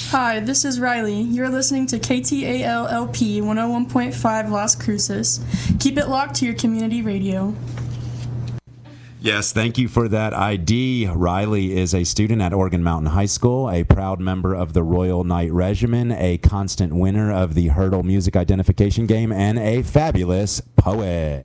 Hi, this is Riley. You're listening to KTAL-LP 101.5 Las Cruces. Keep it locked to your community radio. Yes, thank you for that ID. Riley is a student at Oregon Mountain High School, a proud member of the Royal Knight Regiment, a constant winner of the Hurdle Music Identification Game, and a fabulous poet.